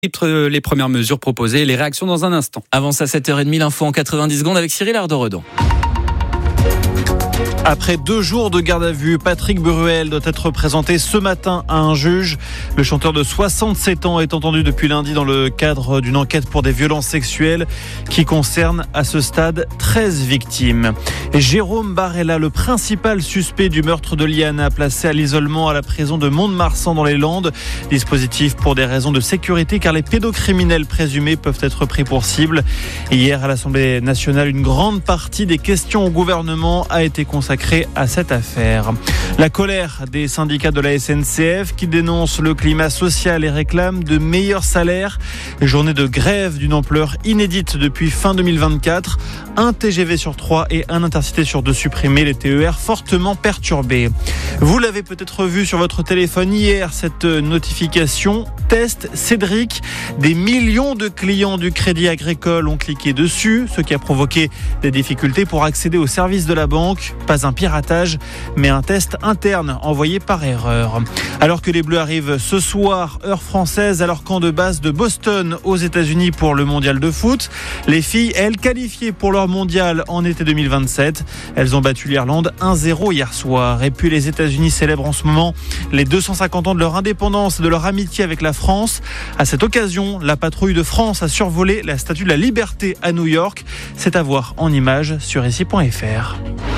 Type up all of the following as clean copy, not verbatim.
Les premières mesures proposées et les réactions dans un instant. Avance à 7h30, l'info en 90 secondes avec Cyril Ardoredon. Après 2 jours de garde à vue, Patrick Bruel doit être présenté ce matin à un juge. Le chanteur de 67 ans est entendu depuis lundi dans le cadre d'une enquête pour des violences sexuelles qui concerne à ce stade 13 victimes. Et Jérôme Barella, le principal suspect du meurtre de Liana, placé à l'isolement à la prison de Mont-de-Marsan dans les Landes. Dispositif pour des raisons de sécurité car les pédocriminels présumés peuvent être pris pour cible. Hier à l'Assemblée nationale, une grande partie des questions au gouvernement a été consacrée à cette affaire. La colère des syndicats de la SNCF qui dénoncent le climat social et réclament de meilleurs salaires. Journée de grève d'une ampleur inédite depuis fin 2024. Un TGV sur 3 et un Intercité sur 2 supprimés, les TER fortement perturbés. Vous l'avez peut-être vu sur votre téléphone hier, cette notification test Cédric. Des millions de clients du Crédit Agricole ont cliqué dessus, ce qui a provoqué des difficultés pour accéder au service de la banque. Pas un piratage, mais un test interne envoyé par erreur. Alors que les Bleus arrivent ce soir, heure française, à leur camp de base de Boston aux États-Unis pour le mondial de foot. Les filles, elles, qualifiées pour leur mondial en été 2027. Elles ont battu l'Irlande 1-0 hier soir. Et puis les États-Unis célèbrent en ce moment les 250 ans de leur indépendance et de leur amitié avec la France. À cette occasion, la patrouille de France a survolé la Statue de la Liberté à New York. C'est à voir en images sur ici.fr.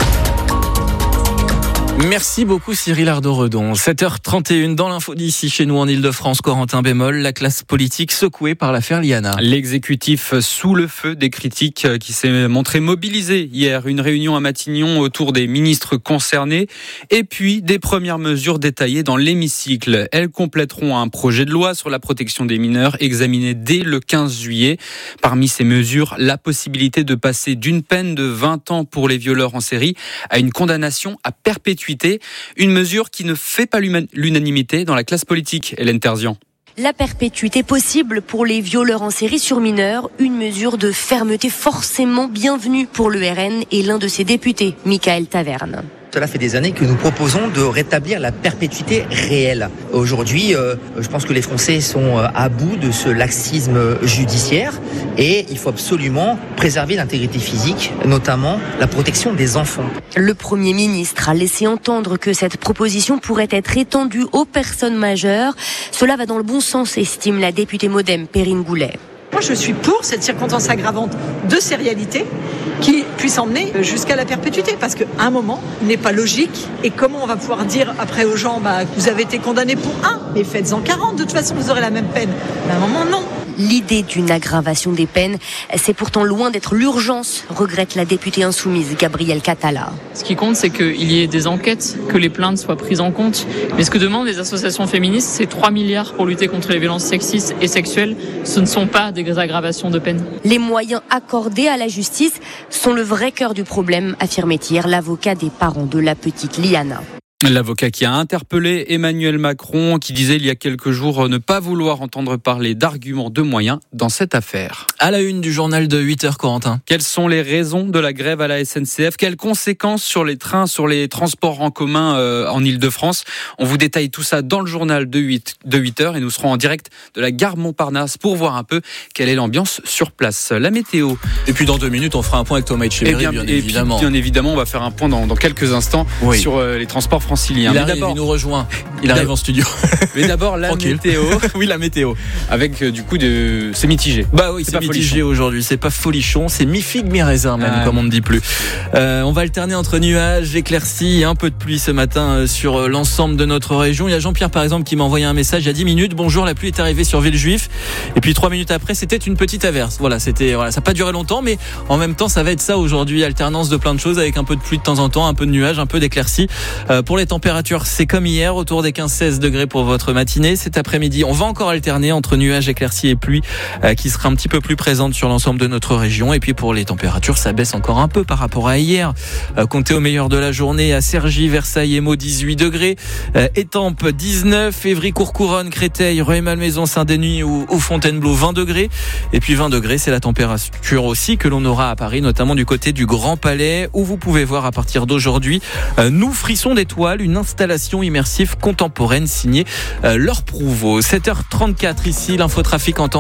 Merci beaucoup Cyril Ardoredon. 7h31 dans l'info d'ici chez nous en Ile-de-France. Corentin Bémol, la classe politique secouée par l'affaire Liana. L'exécutif sous le feu des critiques qui s'est montré mobilisé hier. Une réunion à Matignon autour des ministres concernés et puis des premières mesures détaillées dans l'hémicycle. Elles compléteront un projet de loi sur la protection des mineurs examiné dès le 15 juillet. Parmi ces mesures, la possibilité de passer d'une peine de 20 ans pour les violeurs en série à une condamnation à perpétuité. Une mesure qui ne fait pas l'unanimité dans la classe politique, Hélène Terzian. La perpétuité possible pour les violeurs en série sur mineurs, une mesure de fermeté forcément bienvenue pour le RN et l'un de ses députés, Michael Taverne. Cela fait des années que nous proposons de rétablir la perpétuité réelle. Aujourd'hui, je pense que les Français sont à bout de ce laxisme judiciaire et il faut absolument préserver l'intégrité physique, notamment la protection des enfants. Le Premier ministre a laissé entendre que cette proposition pourrait être étendue aux personnes majeures. Cela va dans le bon sens, estime la députée MoDem Perrine Goulet. Moi, je suis pour cette circonstance aggravante de sérialité qui puisse emmener jusqu'à la perpétuité. Parce qu'à un moment, il n'est pas logique. Et comment on va pouvoir dire après aux gens, vous avez été condamné pour 1, mais faites-en 40. De toute façon, vous aurez la même peine. Mais à un moment, non. L'idée d'une aggravation des peines, c'est pourtant loin d'être l'urgence, regrette la députée insoumise Gabrielle Catala. Ce qui compte, c'est qu'il y ait des enquêtes, que les plaintes soient prises en compte. Mais ce que demandent les associations féministes, c'est 3 milliards pour lutter contre les violences sexistes et sexuelles. Ce ne sont pas des aggravations de peine. Les moyens accordés à la justice sont le vrai cœur du problème, affirmait hier l'avocat des parents de la petite Liana. L'avocat qui a interpellé Emmanuel Macron, qui disait il y a quelques jours ne pas vouloir entendre parler d'arguments de moyens dans cette affaire. À la une du journal de 8h, Corentin. Quelles sont les raisons de la grève à la SNCF ? Quelles conséquences sur les trains, sur les transports en commun en Ile-de-France ? On vous détaille tout ça dans le journal de 8h et nous serons en direct de la gare Montparnasse pour voir un peu quelle est l'ambiance sur place. La météo. Et puis dans 2 minutes, on fera un point avec Thomas Etcheverry, bien évidemment. Bien évidemment, on va faire un point dans quelques instants sur les transports franciliens. Il arrive, il nous rejoint. Il arrive en studio. Mais d'abord, la météo. Oui, la météo. Avec du coup, c'est mitigé. Bah oui, c'est mitigé aujourd'hui. C'est pas folichon, c'est mi-figue, mi-raisin même, comme on ne dit plus. On va alterner entre nuages, éclaircies et un peu de pluie ce matin sur l'ensemble de notre région. Il y a Jean-Pierre, par exemple, qui m'a envoyé un message il y a 10 minutes. Bonjour, la pluie est arrivée sur Villejuif. Et puis 3 minutes après, c'était une petite averse. Voilà, ça n'a pas duré longtemps, mais en même temps, ça va être ça aujourd'hui. Alternance de plein de choses avec un peu de pluie de temps en temps, un peu de nuages, un peu d'éclaircies. Pour les températures, c'est comme hier, autour des 15-16 degrés pour votre matinée. Cet après-midi, on va encore alterner entre nuages, éclaircies et pluie qui sera un petit peu plus présente sur l'ensemble de notre région. Et puis pour les températures, ça baisse encore un peu par rapport à hier. Comptez au meilleur de la journée à Cergy, Versailles et Meaux, 18 degrés. Étampes, 19. Évry, Courcouronnes, Créteil, Rueil-Malmaison, Saint-Denis ou Fontainebleau, 20 degrés. Et puis 20 degrés, c'est la température aussi que l'on aura à Paris, notamment du côté du Grand Palais, où vous pouvez voir à partir d'aujourd'hui Nous Frissons d'étoiles, une installation immersive contemporaine signée Laure Prouveau. 7h34 ici, l'infotrafic en temps